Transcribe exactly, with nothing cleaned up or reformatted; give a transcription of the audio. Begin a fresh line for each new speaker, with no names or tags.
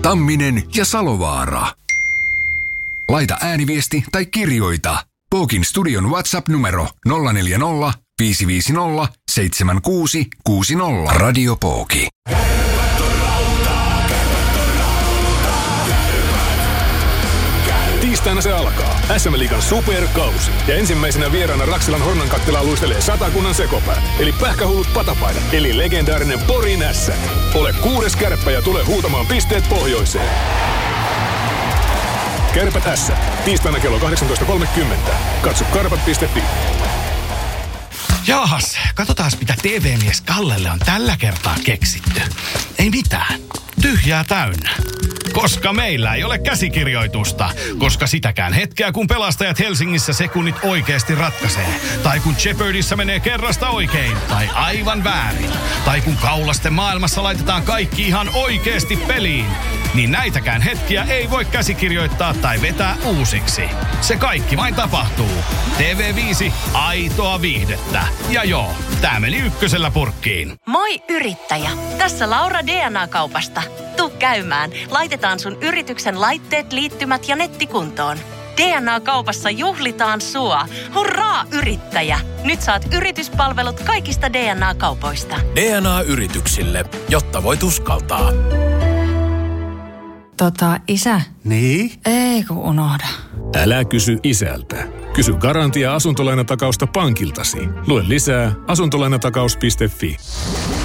Tamminen ja Salovaara. Laita ääniviesti tai kirjoita. Pookin studion WhatsApp-numero nolla neljä nolla, viisi viisi nolla, seitsemän kuusi kuusi nolla. Radio Pooki.
Tiistaina se alkaa. S M-liigan superkausi. Ja ensimmäisenä vieraana Raksilan Hornan kattilaa luistelee satakunnan sekopää. Eli pähkähullut patapaida. Eli legendaarinen Porin Ässät. Ole kuudes kärppä ja tule huutamaan pisteet pohjoiseen. Kärpät Ässät. Tiistaina kello kahdeksantoista kolmekymmentä. Katso karpat piste fi.
Jaahas, katsotaas mitä T V-mies Kallelle on tällä kertaa keksitty. Ei mitään. Tyhjää täynnä. Koska meillä ei ole käsikirjoitusta. Koska sitäkään hetkeä, kun pelastajat Helsingissä sekunnit oikeasti ratkaisee. Tai kun Jeopardyssä menee kerrasta oikein. Tai aivan väärin. Tai kun kaulasten maailmassa laitetaan kaikki ihan oikeasti peliin. Niin näitäkään hetkiä ei voi käsikirjoittaa tai vetää uusiksi. Se kaikki vain tapahtuu. T V viisi, aitoa viihdettä. Ja joo, tää meni ykkösellä purkkiin.
Moi yrittäjä! Tässä Laura D N A-kaupasta. Tuu käymään. Laitetaan sun yrityksen laitteet, liittymät ja netti kuntoon. D N A-kaupassa juhlitaan sua. Hurraa yrittäjä! Nyt saat yrityspalvelut kaikista D N A-kaupoista.
D N A-yrityksille, jotta voit uskaltaa.
Tota, isä.
Niin?
Ei kun unohda.
Älä kysy isältä. Kysy garantia asuntolainatakausta pankiltasi. Lue lisää asuntolainatakaus piste fi.